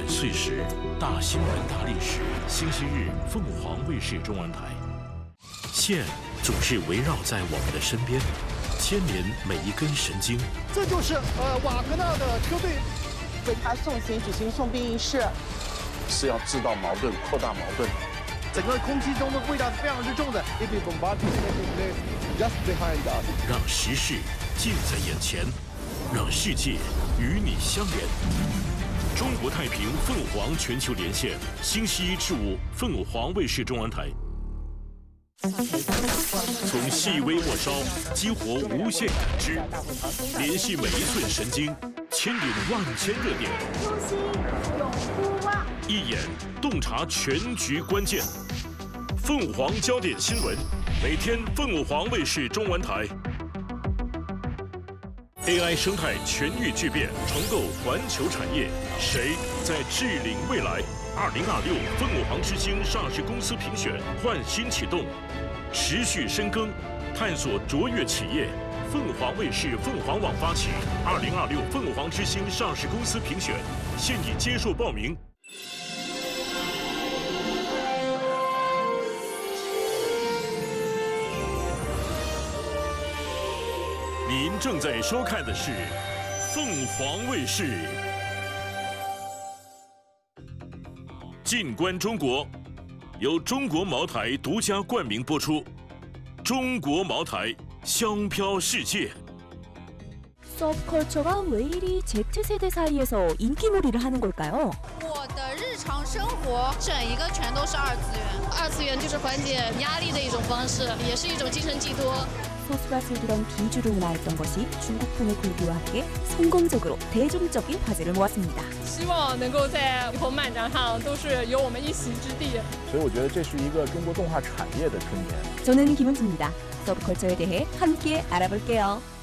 碎石，大新闻大历史。星期日，凤凰卫视中文台。线总是围绕在我们的身边，牵连每一根神经。 这就是瓦格纳的车队为他送行举行送殡仪式， 是要制造矛盾、扩大矛盾。 整个空气中的味道是非常之重的。 让时事近在眼前，让世界与你相连。中国太平凤凰全球连线，星期一至五，凤凰卫视中文台。从细微末梢激活无限感知，联系每一寸神经，牵引万千热点。 初心永不忘， 一眼洞察全局关键。凤凰焦点新闻，每天凤凰卫视中文台。AI 生态全域巨变，重构环球产业，谁在治领未来？2026凤凰之星上市公司评选焕新启动，持续深耕，探索卓越企业。凤凰卫视凤凰网发起2026凤凰之星上市公司评选，现已接受报名。您正在收看的是凤凰卫视。静观中国，由中国茅台独家冠名播出。中国茅台，香飘世界。 서브컬처가 왜 이리 Z세대 사이에서 인기몰이를 하는 걸까요? 我的日常生活整一个全都是二次元， 二次元就是缓解压力的一种方式，也是一种精神寄托。 소수가 즐기던 비주류 문화였던 것이 중국풍의 굴기와 함께 성공적으로 대중적인 화제를 모았습니다. 希望能够在以后漫展上都是有我们一席之地。 所以我觉得这是一个中国动画产业的春天。 저는 김은지입니다. 서브컬처에 대해 함께 알아볼게요.